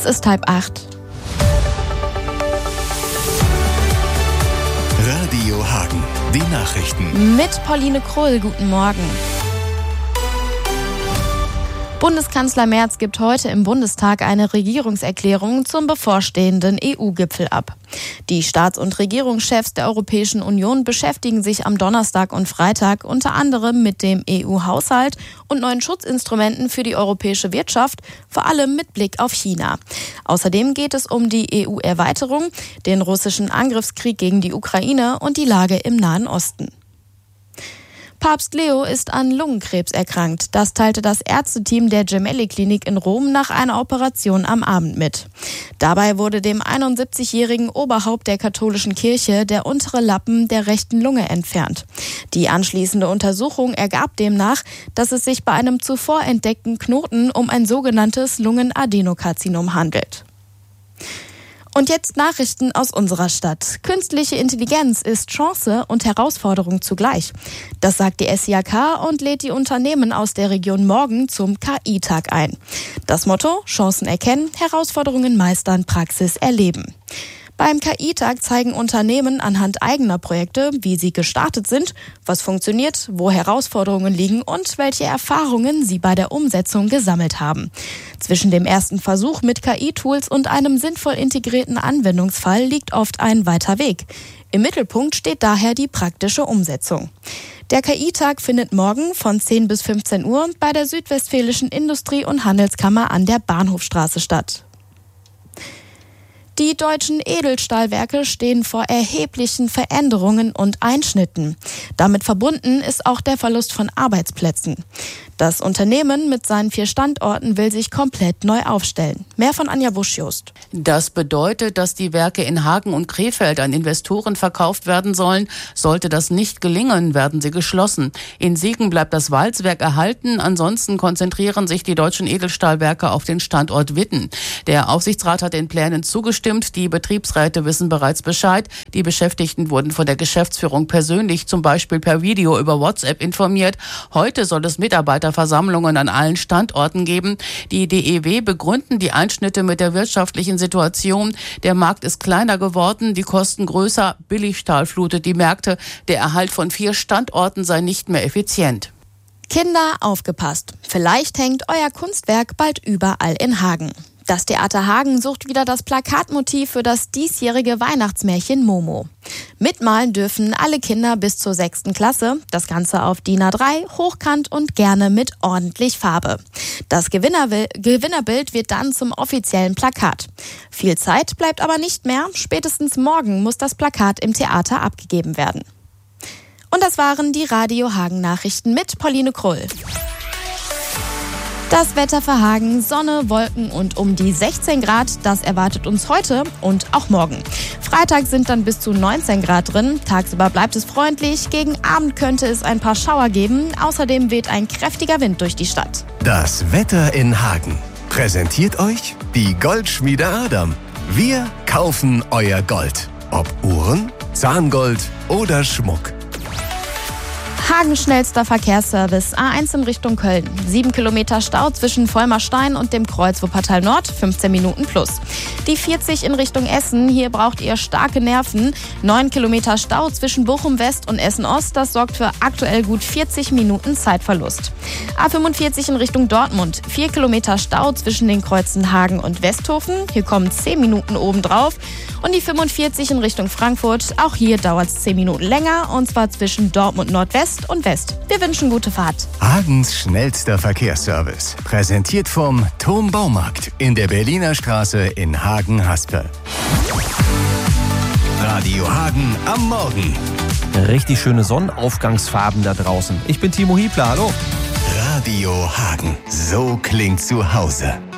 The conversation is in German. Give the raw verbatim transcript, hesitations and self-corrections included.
Es ist halb acht. Radio Hagen, die Nachrichten. Mit Pauline Krull, guten Morgen. Bundeskanzler Merz gibt heute im Bundestag eine Regierungserklärung zum bevorstehenden E U-Gipfel ab. Die Staats- und Regierungschefs der Europäischen Union beschäftigen sich am Donnerstag und Freitag unter anderem mit dem E U-Haushalt und neuen Schutzinstrumenten für die europäische Wirtschaft, vor allem mit Blick auf China. Außerdem geht es um die E U-Erweiterung, den russischen Angriffskrieg gegen die Ukraine und die Lage im Nahen Osten. Papst Leo ist an Lungenkrebs erkrankt. Das teilte das Ärzteteam der Gemelli-Klinik in Rom nach einer Operation am Abend mit. Dabei wurde dem einundsiebzigjährigen Oberhaupt der katholischen Kirche der untere Lappen der rechten Lunge entfernt. Die anschließende Untersuchung ergab demnach, dass es sich bei einem zuvor entdeckten Knoten um ein sogenanntes Lungenadenokarzinom handelt. Und jetzt Nachrichten aus unserer Stadt. Künstliche Intelligenz ist Chance und Herausforderung zugleich. Das sagt die S I A K und lädt die Unternehmen aus der Region morgen zum K I-Tag ein. Das Motto: Chancen erkennen, Herausforderungen meistern, Praxis erleben. Beim K I-Tag zeigen Unternehmen anhand eigener Projekte, wie sie gestartet sind, was funktioniert, wo Herausforderungen liegen und welche Erfahrungen sie bei der Umsetzung gesammelt haben. Zwischen dem ersten Versuch mit K I-Tools und einem sinnvoll integrierten Anwendungsfall liegt oft ein weiter Weg. Im Mittelpunkt steht daher die praktische Umsetzung. Der K I-Tag findet morgen von zehn bis fünfzehn Uhr bei der Südwestfälischen Industrie- und Handelskammer an der Bahnhofstraße statt. Die deutschen Edelstahlwerke stehen vor erheblichen Veränderungen und Einschnitten. Damit verbunden ist auch der Verlust von Arbeitsplätzen. Das Unternehmen mit seinen vier Standorten will sich komplett neu aufstellen. Mehr von Anja Wusch-Jost. Das bedeutet, dass die Werke in Hagen und Krefeld an Investoren verkauft werden sollen. Sollte das nicht gelingen, werden sie geschlossen. In Siegen bleibt das Walzwerk erhalten. Ansonsten konzentrieren sich die deutschen Edelstahlwerke auf den Standort Witten. Der Aufsichtsrat hat den Plänen zugestimmt. Die Betriebsräte wissen bereits Bescheid. Die Beschäftigten wurden von der Geschäftsführung persönlich, zum Beispiel per Video über WhatsApp, informiert. Heute soll es Mitarbeiterversammlungen an allen Standorten geben. Die D E W begründen die Einschnitte mit der wirtschaftlichen Situation. Der Markt ist kleiner geworden, die Kosten größer, Billigstahl flutet die Märkte. Der Erhalt von vier Standorten sei nicht mehr effizient. Kinder, aufgepasst! Vielleicht hängt euer Kunstwerk bald überall in Hagen. Das Theater Hagen sucht wieder das Plakatmotiv für das diesjährige Weihnachtsmärchen Momo. Mitmalen dürfen alle Kinder bis zur sechsten Klasse. Das Ganze auf D I N A drei, hochkant und gerne mit ordentlich Farbe. Das Gewinnerbild wird dann zum offiziellen Plakat. Viel Zeit bleibt aber nicht mehr. Spätestens morgen muss das Plakat im Theater abgegeben werden. Und das waren die Radio Hagen Nachrichten mit Pauline Krull. Das Wetter für Hagen, Sonne, Wolken und um die sechzehn Grad, das erwartet uns heute und auch morgen. Freitag sind dann bis zu neunzehn Grad drin, tagsüber bleibt es freundlich, gegen Abend könnte es ein paar Schauer geben, außerdem weht ein kräftiger Wind durch die Stadt. Das Wetter in Hagen präsentiert euch die Goldschmiede Adam. Wir kaufen euer Gold, ob Uhren, Zahngold oder Schmuck. Hagen schnellster Verkehrsservice, A eins in Richtung Köln. Sieben Kilometer Stau zwischen Vollmerstein und dem Kreuz Wuppertal Nord, fünfzehn Minuten plus. Die vierzig in Richtung Essen, hier braucht ihr starke Nerven. Neun Kilometer Stau zwischen Bochum West und Essen Ost, das sorgt für aktuell gut vierzig Minuten Zeitverlust. A fünfundvierzig in Richtung Dortmund, vier Kilometer Stau zwischen den Kreuzen Hagen und Westhofen, hier kommen zehn Minuten obendrauf. Und die fünfundvierzig in Richtung Frankfurt, auch hier dauert es zehn Minuten länger, und zwar zwischen Dortmund Nordwest und West. Wir wünschen gute Fahrt. Hagens schnellster Verkehrsservice. Präsentiert vom Thom Baumarkt in der Berliner Straße in Hagen-Haspe. Radio Hagen am Morgen. Richtig schöne Sonnenaufgangsfarben da draußen. Ich bin Timo Hiebler, hallo. Radio Hagen. So klingt zu Hause.